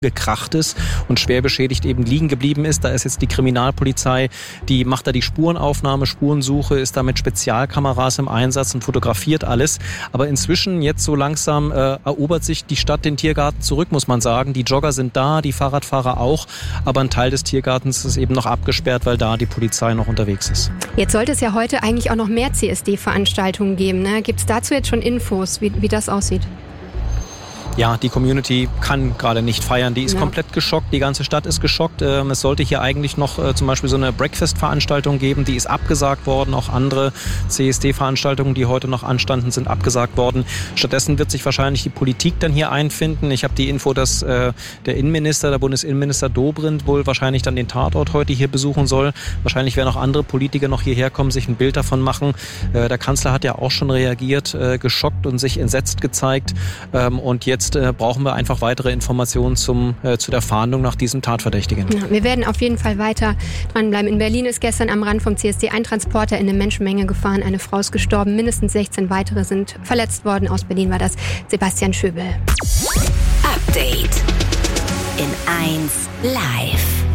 gekracht ist und schwer beschädigt eben liegen geblieben ist. Da ist jetzt die Kriminalpolizei, die macht da die Spurenaufnahme, Spurensuche, ist da mit Spezialkameras im Einsatz und fotografiert alles. Aber inzwischen, jetzt so langsam, erobert sich die Stadt den Tiergarten zurück, muss man sagen. Die Jogger sind da, die Fahrradfahrer auch, aber ein Teil des Tiergartens ist eben noch abgesperrt, weil da die Polizei noch unterwegs ist. Jetzt sollte es ja heute eigentlich auch noch mehr CSD-Veranstaltungen geben, ne? Gibt es dazu jetzt schon Infos, wie das aussieht? Ja, die Community kann gerade nicht feiern. Die ist komplett geschockt. Die ganze Stadt ist geschockt. Es sollte hier eigentlich noch zum Beispiel so eine Breakfast-Veranstaltung geben. Die ist abgesagt worden. Auch andere CSD-Veranstaltungen, die heute noch anstanden, sind abgesagt worden. Stattdessen wird sich wahrscheinlich die Politik dann hier einfinden. Ich habe die Info, dass der Bundesinnenminister Dobrindt wohl wahrscheinlich dann den Tatort heute hier besuchen soll. Wahrscheinlich werden auch andere Politiker noch hierher kommen, sich ein Bild davon machen. Der Kanzler hat ja auch schon reagiert, geschockt und sich entsetzt gezeigt. Und jetzt brauchen wir einfach weitere Informationen zu der Fahndung nach diesem Tatverdächtigen. Ja, wir werden auf jeden Fall weiter dranbleiben. In Berlin ist gestern am Rand vom CSD ein Transporter in eine Menschenmenge gefahren. Eine Frau ist gestorben, mindestens 16 weitere sind verletzt worden. Aus Berlin war das Sebastian Schöbel. Update in 1 Live.